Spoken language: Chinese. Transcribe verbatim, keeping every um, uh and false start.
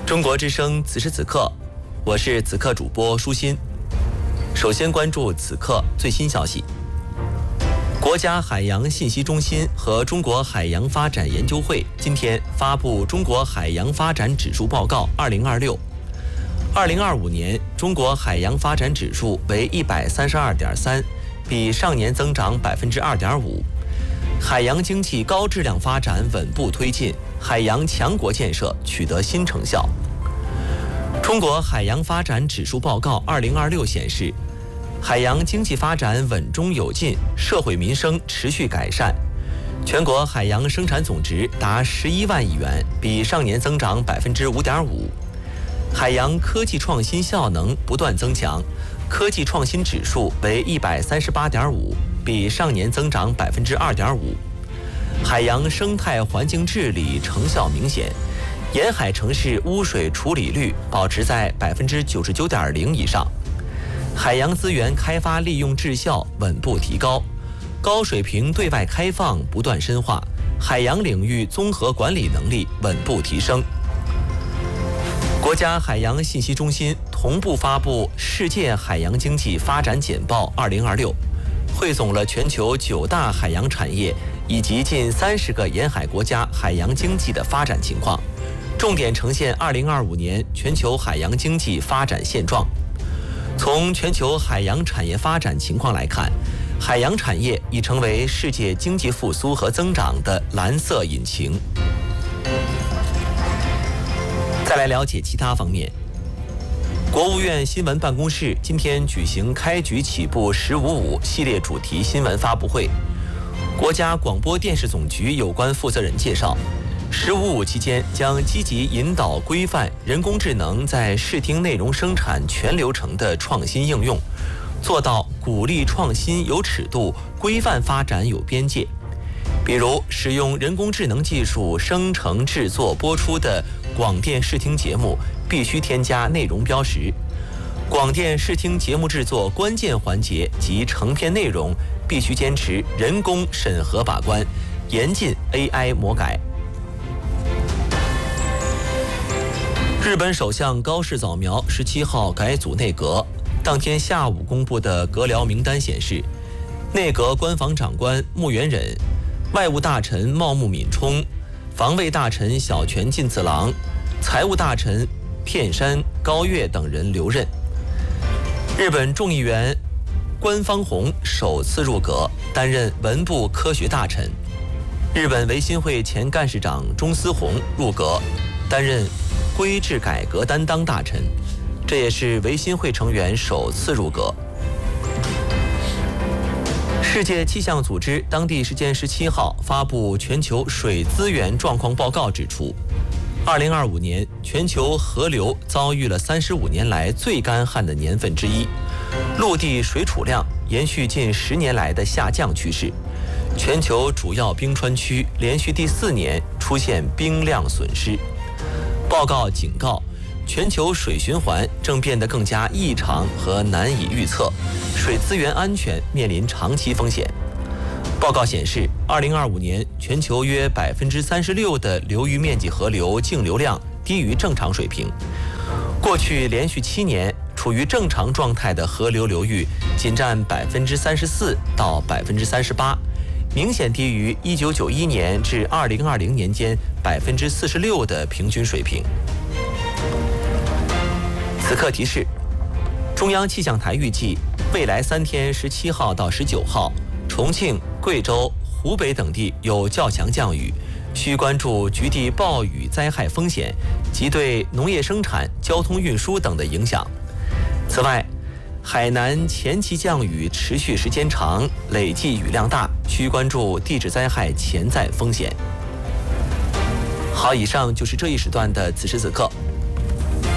中国之声此时此刻，我是此刻主播舒心。首先关注此刻最新消息。国家海洋信息中心和中国海洋发展研究会今天发布《中国海洋发展指数报告二零二六》。二零二五年，中国海洋发展指数为一百三十二点三，比上年增长百分之二点五。海洋经济高质量发展稳步推进，海洋强国建设取得新成效。中国海洋发展指数报告二零二六显示，海洋经济发展稳中有进，社会民生持续改善。全国海洋生产总值达十一万亿元，比上年增长百分之五点五。海洋科技创新效能不断增强，科技创新指数为一百三十八点五，比上年增长百分之二点五。海洋生态环境治理成效明显，沿海城市污水处理率保持在百分之九十九点零以上。海洋资源开发利用质效稳步提高，高水平对外开放不断深化，海洋领域综合管理能力稳步提升。国家海洋信息中心同步发布《世界海洋经济发展简报二零二六》，汇总了全球九大海洋产业以及近三十个沿海国家海洋经济的发展情况，重点呈现二零二五年全球海洋经济发展现状。从全球海洋产业发展情况来看，海洋产业已成为世界经济复苏和增长的蓝色引擎。再来了解其他方面。国务院新闻办公室今天举行开局起步十五五系列主题新闻发布会。国家广播电视总局有关负责人介绍，十五五期间将积极引导规范人工智能在视听内容生产全流程的创新应用，做到鼓励创新有尺度，规范发展有边界。比如，使用人工智能技术生成、制作、播出的广电视听节目必须添加内容标识；广电视听节目制作关键环节及成片内容必须坚持人工审核把关，严禁 A I 魔改。日本首相高市早苗十七号改组内阁，当天下午公布的阁僚名单显示，内阁官房长官木原忍、外务大臣茂木敏充、防卫大臣小泉进次郎、财务大臣片山高月等人留任。日本众议员官方弘首次入阁，担任文部科学大臣。日本维新会前干事长中司宏入阁，担任规制改革担当大臣，这也是维新会成员首次入阁。世界气象组织当地时间十七号发布全球水资源状况报告，指出，二零二五年全球河流遭遇了三十五年来最干旱的年份之一，陆地水储量延续近十年来的下降趋势，全球主要冰川区连续第四年出现冰量损失。报告警告，全球水循环正变得更加异常和难以预测，水资源安全面临长期风险。报告显示，二零二五年全球约百分之三十六的流域面积河流净流量低于正常水平。过去连续七年处于正常状态的河流流域仅占百分之三十四到百分之三十八，明显低于一九九一年至二零二零年间百分之四十六的平均水平。此刻提示，中央气象台预计未来三天十七号到十九号，重庆、贵州、湖北等地有较强降雨，需关注局地暴雨灾害风险及对农业生产、交通运输等的影响。此外，海南前期降雨持续时间长，累计雨量大，需关注地质灾害潜在风险。好，以上就是这一时段的此时此刻。